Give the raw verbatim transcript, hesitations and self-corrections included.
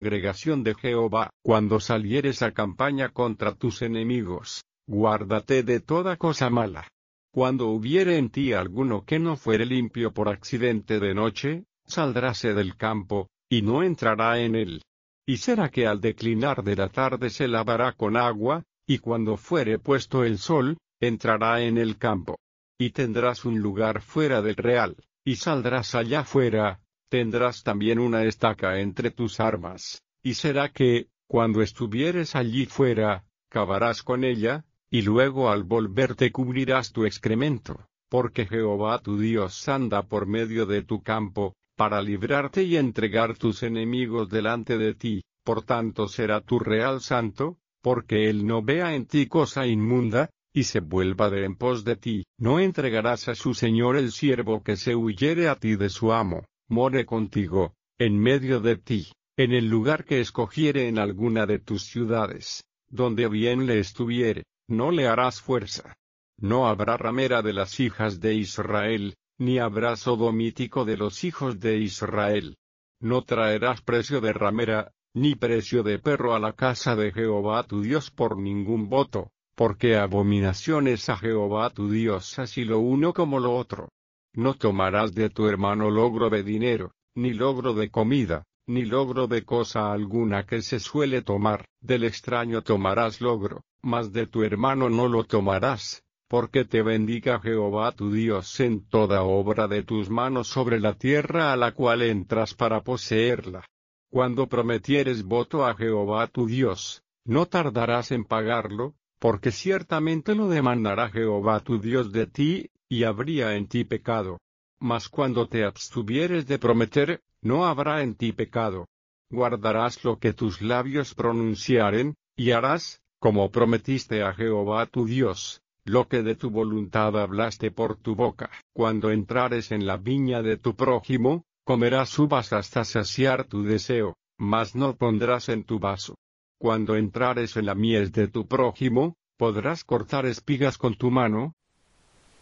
Congregación de Jehová, cuando salieres a campaña contra tus enemigos, guárdate de toda cosa mala. Cuando hubiere en ti alguno que no fuere limpio por accidente de noche, saldráse del campo, y no entrará en él. Y será que al declinar de la tarde se lavará con agua, y cuando fuere puesto el sol, entrará en el campo. Y tendrás un lugar fuera del real, y saldrás allá fuera, tendrás también una estaca entre tus armas, y será que, cuando estuvieres allí fuera, cavarás con ella, y luego al volverte cubrirás tu excremento, porque Jehová tu Dios anda por medio de tu campo, para librarte y entregar tus enemigos delante de ti, por tanto será tu real santo, porque él no vea en ti cosa inmunda, y se vuelva de en pos de ti. No entregarás a su señor el siervo que se huyere a ti de su amo, more contigo, en medio de ti, en el lugar que escogiere en alguna de tus ciudades, donde bien le estuviere, no le harás fuerza. No habrá ramera de las hijas de Israel, ni habrá sodomítico de los hijos de Israel. No traerás precio de ramera, ni precio de perro a la casa de Jehová tu Dios por ningún voto, porque abominación es a Jehová tu Dios así lo uno como lo otro. No tomarás de tu hermano logro de dinero, ni logro de comida, ni logro de cosa alguna que se suele tomar, del extraño tomarás logro, mas de tu hermano no lo tomarás, porque te bendiga Jehová tu Dios en toda obra de tus manos sobre la tierra a la cual entras para poseerla. Cuando prometieres voto a Jehová tu Dios, no tardarás en pagarlo, porque ciertamente lo demandará Jehová tu Dios de ti, y habría en ti pecado. Mas cuando te abstuvieres de prometer, no habrá en ti pecado. Guardarás lo que tus labios pronunciaren, y harás, como prometiste a Jehová tu Dios, lo que de tu voluntad hablaste por tu boca. Cuando entrares en la viña de tu prójimo, comerás uvas hasta saciar tu deseo, mas no pondrás en tu vaso. Cuando entrares en la mies de tu prójimo, podrás cortar espigas con tu mano,